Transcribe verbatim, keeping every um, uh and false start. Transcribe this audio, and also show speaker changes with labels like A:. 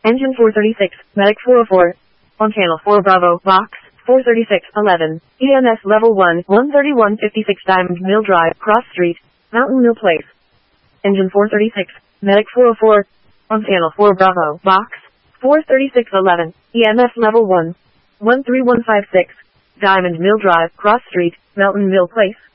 A: Engine four thirty-six, Medic four oh four. On channel four Bravo, box, four thirty-six eleven. E M S level one, one thirty-one fifty-six Diamond Mill Drive, Cross Street, Mountain Mill Place. Engine four thirty-six, Medic four oh four. On channel four Bravo, box, four thirty-six eleven. E M S level one, one three one five six. Diamond Mill Drive, Cross Street, Mountain Mill Place.